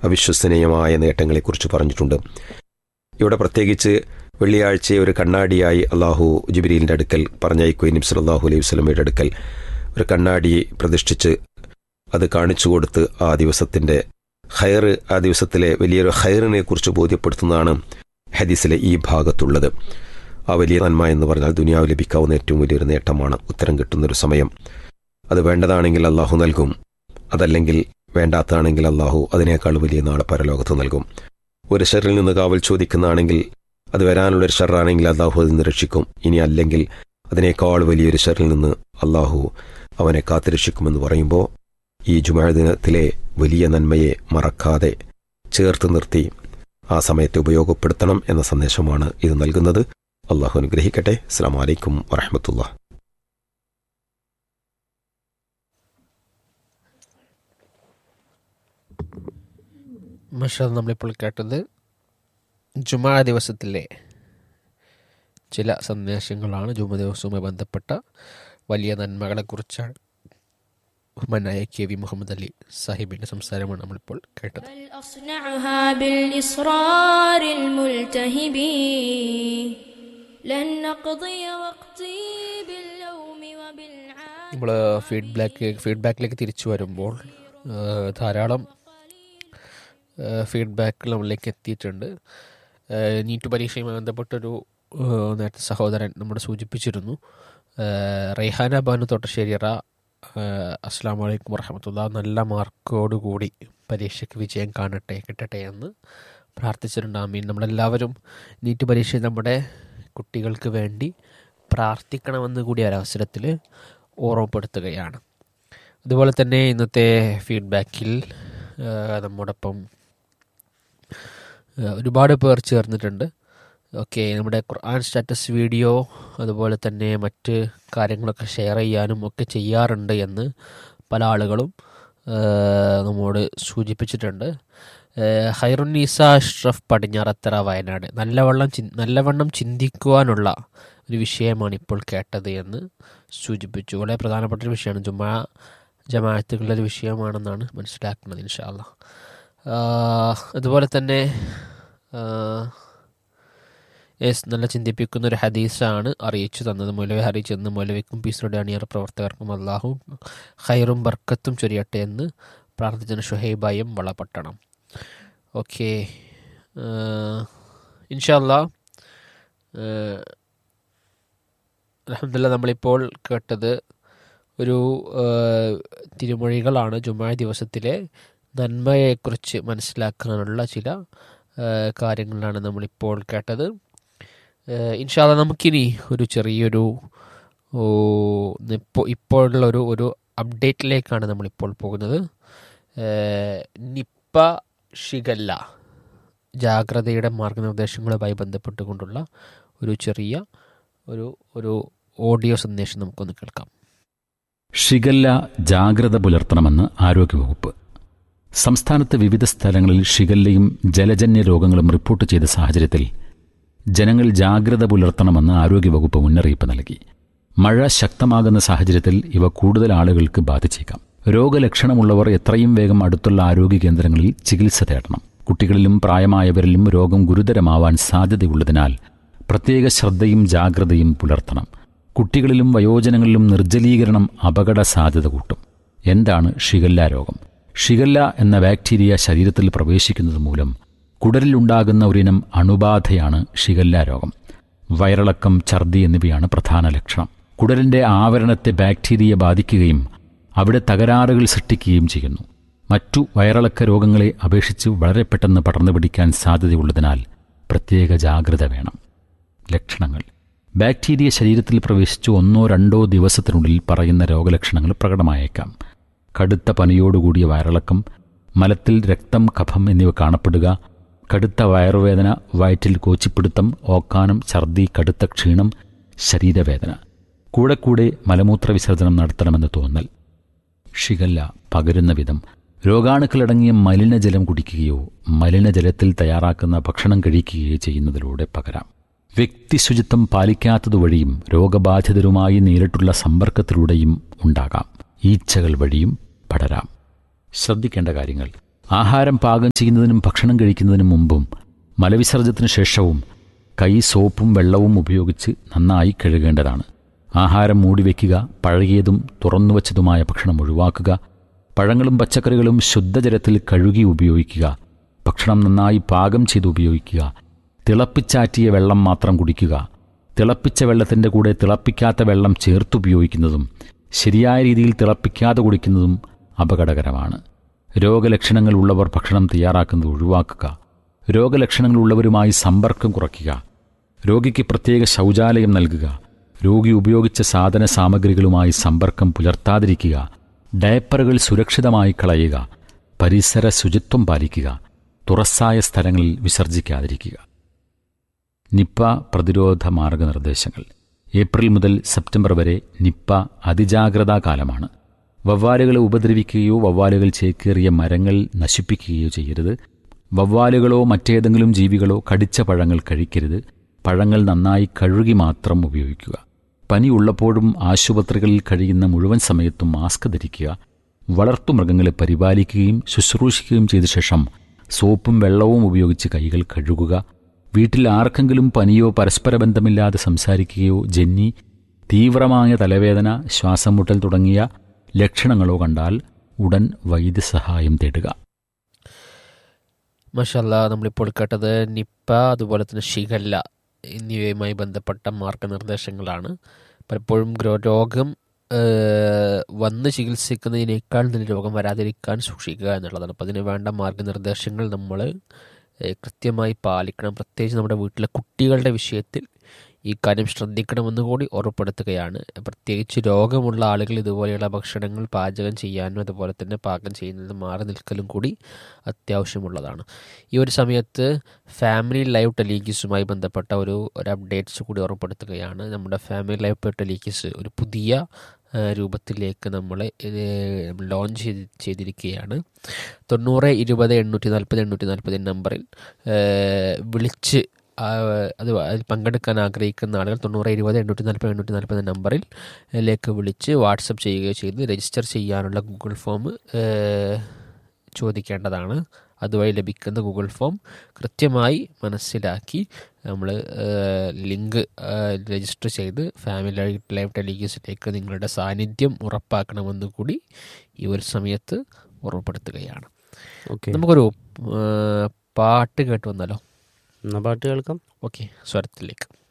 അവിശ്വസനീയമായ നേട്ടങ്ങളെക്കുറിച്ച് പറഞ്ഞിട്ടുണ്ട്. ഇവിടെ പ്രത്യേകിച്ച് വെള്ളിയാഴ്ച ഒരു കണ്ണാടിയായി അള്ളാഹു ജിബ്രീലിൻ്റെ അടുക്കൽ പറഞ്ഞയക്കുകയും നബി സല്ലല്ലാഹു അലൈഹി വസല്ലമയുടെ അടുക്കൽ ഒരു കണ്ണാടി പ്രതിഷ്ഠിച്ച് അത് കാണിച്ചു കൊടുത്ത് ആ ദിവസത്തിൻ്റെ ഖൈർ, ആ ദിവസത്തിലെ വലിയൊരു ഖൈറിനെ കുറിച്ച് ബോധ്യപ്പെടുത്തുന്നതാണ് ഹദീസിലെ ഈ ഭാഗത്തുള്ളത്. ആ വലിയ നന്മ എന്ന് പറഞ്ഞാൽ ദുനിയാവ് ലഭിക്കാവുന്ന ഏറ്റവും വലിയൊരു നേട്ടമാണ്. ഉത്തരം കിട്ടുന്നൊരു സമയം. അത് വേണ്ടതാണെങ്കിൽ അള്ളാഹു നൽകും, അതല്ലെങ്കിൽ വേണ്ടാത്തതാണെങ്കിൽ അള്ളാഹു അതിനേക്കാൾ വലിയ നാളെ പരലോകത്ത് നൽകും. ഒരു ഷർറിൽ നിന്ന് കാവൽ ചോദിക്കുന്നതാണെങ്കിൽ അത് വരാനുള്ളൊരു ഷർറാണെങ്കിൽ അള്ളാഹു അതിൽ നിന്ന് രക്ഷിക്കും. ഇനി അല്ലെങ്കിൽ അതിനേക്കാൾ വലിയൊരു ഷർറിൽ നിന്ന് അള്ളാഹു അവനെ കാത്തുരക്ഷിക്കുമെന്ന് പറയുമ്പോൾ ഈ ജുമുഅ ദിനത്തിലെ വലിയ നന്മയെ മറക്കാതെ ചേർത്ത് നിർത്തി ആ സമയത്തെ ഉപയോഗപ്പെടുത്തണം എന്ന സന്ദേശമാണ് ഇത് നൽകുന്നത്. അള്ളാഹു അനുഗ്രഹിക്കട്ടെ. അസ്സലാമു അലൈക്കും വറഹ്മത്തുള്ളാഹി. നമ്മളിപ്പോൾ കേട്ടത് ജുമുഅ ദിവസത്തിലെ ചില സന്ദേശങ്ങളാണ്. ജുമുഅ ദിവസവുമായി ബന്ധപ്പെട്ട വലിയ നന്മകളെക്കുറിച്ചാണ് ബഹുമാനായ കെ വി മുഹമ്മദ് അലി സാഹിബിൻ്റെ സംസാരമാണ് നമ്മളിപ്പോൾ കേട്ടത്. നമ്മൾ ഫീഡ്ബാക്കിലേക്ക് തിരിച്ചു വരുമ്പോൾ ധാരാളം ഫീഡ്ബാക്ക് നമ്മളിലേക്ക് എത്തിയിട്ടുണ്ട്. നീറ്റ് പരീക്ഷയുമായി ബന്ധപ്പെട്ടൊരു നേരത്തെ സഹോദരൻ നമ്മുടെ സൂചിപ്പിച്ചിരുന്നു. റൈഹാന ബാനു തോട്ടശ്ശേരിയറ, അസ്സലാമു അലൈക്കും വറഹ്മത്തുള്ളാഹി, നല്ല മാർക്കോടുകൂടി പരീക്ഷയ്ക്ക് വിജയം കിട്ടട്ടെ എന്ന് പ്രാർത്ഥിച്ചിട്ടുണ്ട്. ആമീൻ. നമ്മളെല്ലാവരും നീറ്റ് പരീക്ഷ നമ്മുടെ കുട്ടികൾക്ക് വേണ്ടി പ്രാർത്ഥിക്കണമെന്ന് കൂടി ഒരവസരത്തിൽ ഓർമ്മപ്പെടുത്തുകയാണ്. അതുപോലെ തന്നെ ഇന്നത്തെ ഫീഡ്ബാക്കിൽ നമ്മോടൊപ്പം ഒരുപാട് പേർ ചേർന്നിട്ടുണ്ട്. ഓക്കെ, നമ്മുടെ ഖുർആൻ സ്റ്റാറ്റസ് വീഡിയോ അതുപോലെ തന്നെ മറ്റ് കാര്യങ്ങളൊക്കെ ഷെയർ ചെയ്യാനും ഒക്കെ ചെയ്യാറുണ്ട് എന്ന് പല ആളുകളും നമ്മോട് സൂചിപ്പിച്ചിട്ടുണ്ട്. ഖൈറുന്നീസ അഷ്റഫ് പടിഞ്ഞാറത്തറ വയനാട്, നല്ലവണ്ണം ചിന്തിക്കുവാനുള്ള ഒരു വിഷയമാണ് ഇപ്പോൾ കേട്ടത് എന്ന് സൂചിപ്പിച്ചു. വളരെ പ്രധാനപ്പെട്ട ഒരു വിഷയമാണ്. ജമാഅത്തുകളുടെ ഒരു വിഷയമാണെന്നാണ് മനസ്സിലാക്കുന്നത് ഇൻഷാ അല്ലാഹ്. അതുപോലെ തന്നെ നല്ല ചിന്തിപ്പിക്കുന്ന ഒരു ഹദീസാണ് അറിയിച്ചു തന്നത്. മൗലവി അറിയിച്ചെന്ന് മൗലവിക്കും പീസിയുടെ അണിയർ പ്രവർത്തകർക്കും അള്ളാഹു ഖൈറും ബർക്കത്തും ചൊരിയട്ടെ എന്ന് പ്രാർത്ഥിച്ച ഷുഹൈബായും വളപട്ടണം. ഓക്കെ, ഇൻഷാ അല്ലാഹ്. അൽഹംദുലില്ലാഹ്, നമ്മളിപ്പോൾ കേട്ടത് ഒരു തിരുമൊഴികളാണ്. ജുമുഅ ദിവസത്തിലെ നന്മയെക്കുറിച്ച് മനസ്സിലാക്കാനുള്ള ചില കാര്യങ്ങളാണ് നമ്മളിപ്പോൾ കേട്ടത്. ഇൻഷാ അല്ലാഹ്, നമുക്കിനി ഒരു ചെറിയൊരു ഇപ്പോഴുള്ള ഒരു അപ്ഡേറ്റിലേക്കാണ് നമ്മളിപ്പോൾ പോകുന്നത്. നിപ്പ ഷിഗല്ല ജാഗ്രതയുടെ മാർഗനിർദ്ദേശങ്ങളുമായി ബന്ധപ്പെട്ടുകൊണ്ടുള്ള ഒരു ചെറിയ ഒരു ഓഡിയോ സന്ദേശം നമുക്കൊന്ന് കേൾക്കാം. ഷിഗല്ല ജാഗ്രത പുലർത്തണമെന്ന് ആരോഗ്യവകുപ്പ്. സംസ്ഥാനത്ത് വിവിധ സ്ഥലങ്ങളിൽ ഷിഗല്ലയും ജലജന്യ രോഗങ്ങളും റിപ്പോർട്ട് ചെയ്ത സാഹചര്യത്തിൽ ജനങ്ങൾ ജാഗ്രത പുലർത്തണമെന്ന് ആരോഗ്യവകുപ്പ് മുന്നറിയിപ്പ് നൽകി. മഴ ശക്തമാകുന്ന സാഹചര്യത്തിൽ ഇവ കൂടുതൽ ആളുകൾക്ക് ബാധിച്ചേക്കാം. രോഗലക്ഷണമുള്ളവർ എത്രയും വേഗം അടുത്തുള്ള ആരോഗ്യ കേന്ദ്രങ്ങളിൽ ചികിത്സ തേടണം. കുട്ടികളിലും പ്രായമായവരിലും രോഗം ഗുരുതരമാവാൻ സാധ്യതയുള്ളതിനാൽ പ്രത്യേക ശ്രദ്ധയും ജാഗ്രതയും പുലർത്തണം. കുട്ടികളിലും വയോജനങ്ങളിലും നിർജ്ജലീകരണം അപകട സാധ്യത കൂട്ടും. എന്താണ് ഷിഗല്ല രോഗം? ഷിഗല്ല എന്ന ബാക്ടീരിയ ശരീരത്തിൽ പ്രവേശിക്കുന്നത് മൂലം കുടലിലുണ്ടാകുന്ന ഒരിനം അണുബാധയാണ് ഷിഗല്ല രോഗം. വയറിളക്കം, ഛർദി എന്നിവയാണ് പ്രധാന ലക്ഷണം. കുടലിന്റെ ആവരണത്തെ ബാക്ടീരിയ ബാധിക്കുകയും അവിടെ തകരാറുകൾ സൃഷ്ടിക്കുകയും ചെയ്യുന്നു. മറ്റു വയറിളക്ക രോഗങ്ങളെ അപേക്ഷിച്ച് വളരെ പെട്ടെന്ന് പടർന്നു പിടിക്കാൻ സാധ്യതയുള്ളതിനാൽ പ്രത്യേക ജാഗ്രത വേണം. ലക്ഷണങ്ങൾ: ബാക്ടീരിയ ശരീരത്തിൽ പ്രവേശിച്ച് 1-2 ദിവസത്തിനുള്ളിൽ പറയുന്ന രോഗലക്ഷണങ്ങൾ പ്രകടമായേക്കാം. കടുത്ത പനിയോടുകൂടിയ വയറിളക്കം, മലത്തിൽ രക്തം, കഫം എന്നിവ കാണപ്പെടുക, കടുത്ത വയറുവേദന, വയറ്റിൽ കോച്ചിപ്പിടുത്തം, ഓക്കാനം, ഛർദി, കടുത്ത ക്ഷീണം, ശരീരവേദന, കൂടെ മലമൂത്ര വിസർജനം നടത്തണമെന്ന് തോന്നൽ. ഷിഗല്ല പകരുന്ന വിധം: രോഗാണുക്കളടങ്ങിയ മലിനജലം കുടിക്കുകയോ മലിനജലത്തിൽ തയ്യാറാക്കുന്ന ഭക്ഷണം കഴിക്കുകയോ ചെയ്യുന്നതിലൂടെ പകരാം. വ്യക്തിശുചിത്വം പാലിക്കാത്തതുവഴിയും രോഗബാധിതരുമായി നേരിട്ടുള്ള സമ്പർക്കത്തിലൂടെയും ഉണ്ടാകാം. ഈച്ചകൾ വഴിയും പടരാം. ശ്രദ്ധിക്കേണ്ട കാര്യങ്ങൾ: ആഹാരം പാകം ചെയ്യുന്നതിനും ഭക്ഷണം കഴിക്കുന്നതിനും മുമ്പും മലവിസർജ്ജനത്തിന് ശേഷവും കൈ സോപ്പും വെള്ളവും ഉപയോഗിച്ച് നന്നായി കഴുകേണ്ടതാണ്. ആഹാരം മൂടിവെക്കുക, പഴകിയതും തുറന്നുവച്ചതുമായ ഭക്ഷണം ഒഴിവാക്കുക, പഴങ്ങളും പച്ചക്കറികളും ശുദ്ധജലത്തിൽ കഴുകി ഉപയോഗിക്കുക, ഭക്ഷണം നന്നായി പാകം ചെയ്ത് ഉപയോഗിക്കുക, തിളപ്പിച്ചാറ്റിയ വെള്ളം മാത്രം കുടിക്കുക, തിളപ്പിച്ച വെള്ളത്തിൻ്റെ കൂടെ തിളപ്പിക്കാത്ത വെള്ളം ചേർത്തുപയോഗിക്കുന്നതും ശരിയായ രീതിയിൽ തിളപ്പിക്കാതെ കുടിക്കുന്നതും അപകടകരമാണ്. രോഗലക്ഷണങ്ങൾ ഉള്ളവർ ഭക്ഷണം തയ്യാറാക്കുന്നത് ഒഴിവാക്കുക, രോഗലക്ഷണങ്ങളുള്ളവരുമായി സമ്പർക്കം കുറയ്ക്കുക, രോഗിക്ക് പ്രത്യേക ശൗചാലയം നൽകുക, രോഗി ഉപയോഗിച്ച സാധന സാമഗ്രികളുമായി സമ്പർക്കം പുലർത്താതിരിക്കുക, ഡയപ്പറുകൾ സുരക്ഷിതമായി കളയുക, പരിസര ശുചിത്വം പാലിക്കുക, തുറസ്സായ സ്ഥലങ്ങളിൽ വിസർജിക്കാതിരിക്കുക. നിപ്പ പ്രതിരോധ മാർഗനിർദ്ദേശങ്ങൾ. ഏപ്രിൽ മുതൽ സെപ്റ്റംബർ വരെ നിപ്പ അതിജാഗ്രതാ കാലമാണ്. വവ്വാലുകളെ ഉപദ്രവിക്കുകയോ വവ്വാലുകൾ ചേക്കേറിയ മരങ്ങൾ നശിപ്പിക്കുകയോ ചെയ്യരുത്. വവ്വാലുകളോ മറ്റേതെങ്കിലും ജീവികളോ കടിച്ച പഴങ്ങൾ കഴിക്കരുത്. പഴങ്ങൾ നന്നായി കഴുകി മാത്രം ഉപയോഗിക്കുക. പനിയുള്ളപ്പോഴും ആശുപത്രികളിൽ കഴിയുന്ന മുഴുവൻ സമയത്തും മാസ്ക് ധരിക്കുക. വളർത്തുമൃഗങ്ങളെ പരിപാലിക്കുകയും ശുശ്രൂഷിക്കുകയും ചെയ്ത ശേഷം സോപ്പും വെള്ളവും ഉപയോഗിച്ച് കൈകൾ കഴുകുക. വീട്ടിൽ ആർക്കെങ്കിലും പനിയോ പരസ്പര ബന്ധമില്ലാതെ സംസാരിക്കുകയോ ജന്നി, തീവ്രമായ തലവേദന, ശ്വാസം മുട്ടൽ തുടങ്ങിയ ലക്ഷണങ്ങളോ കണ്ടാൽ ഉടൻ വൈദ്യസഹായം തേടുക. മാഷാല്ലാ, നമ്മളിപ്പോൾ കേട്ടത് നിപ്പ, അതുപോലെ തന്നെ ഷിഗല്ല എന്നിവയുമായി ബന്ധപ്പെട്ട മാർഗനിർദ്ദേശങ്ങളാണ്. പലപ്പോഴും രോഗം വന്ന് ചികിത്സിക്കുന്നതിനേക്കാൾ നല്ല രോഗം വരാതിരിക്കാൻ സൂക്ഷിക്കുക എന്നുള്ളതാണ്. അപ്പോൾ അതിന് വേണ്ട മാർഗനിർദ്ദേശങ്ങൾ നമ്മൾ കൃത്യമായി പാലിക്കണം. പ്രത്യേകിച്ച് നമ്മുടെ വീട്ടിലെ കുട്ടികളുടെ വിഷയത്തിൽ ഈ കാര്യം ശ്രദ്ധിക്കണമെന്ന് കൂടി ഓർമ്മപ്പെടുത്തുകയാണ്. പ്രത്യേകിച്ച് രോഗമുള്ള ആളുകൾ ഇതുപോലെയുള്ള ഭക്ഷണങ്ങൾ പാചകം ചെയ്യാനും അതുപോലെ തന്നെ പാകം ചെയ്യുന്നത് മാറി നിൽക്കലും കൂടി അത്യാവശ്യമുള്ളതാണ്. ഈ ഒരു സമയത്ത് ഫാമിലി ലൈവ് ടെലിഗീസുമായി ബന്ധപ്പെട്ട ഒരു അപ്ഡേറ്റ്സ് കൂടി ഓർമ്മപ്പെടുത്തുകയാണ്. നമ്മുടെ ഫാമിലി ലൈവ് ടെലിഗീസ് ഒരു പുതിയ രൂപത്തിലേക്ക് നമ്മൾ ലോഞ്ച് ചെയ്തിരിക്കുകയാണ്. 9020 നമ്പറിൽ വിളിച്ച് അതിൽ പങ്കെടുക്കാൻ ആഗ്രഹിക്കുന്ന ആളുകൾ 9020 നമ്പറിലേക്ക് വിളിച്ച് വാട്സപ്പ് ചെയ്യുകയോ ചെയ്ത് രജിസ്റ്റർ ചെയ്യാനുള്ള ഗൂഗിൾ ഫോം ചോദിക്കേണ്ടതാണ്. അതുവഴി ലഭിക്കുന്ന ഗൂഗിൾ ഫോം കൃത്യമായി മനസ്സിലാക്കി നമ്മൾ ലിങ്ക് രജിസ്റ്റർ ചെയ്ത് ഫാമിലി ലൈവ് ടെലിഗീസിലേക്ക് നിങ്ങളുടെ സാന്നിധ്യം ഉറപ്പാക്കണമെന്ന് കൂടി ഈ ഒരു സമയത്ത് ഓർമ്മപ്പെടുത്തുകയാണ്. നമുക്കൊരു പാട്ട് കേട്ട് വന്നാലോ? പാട്ട് കേൾക്കാം. ഓക്കെ, സ്വരത്തിലേക്ക്.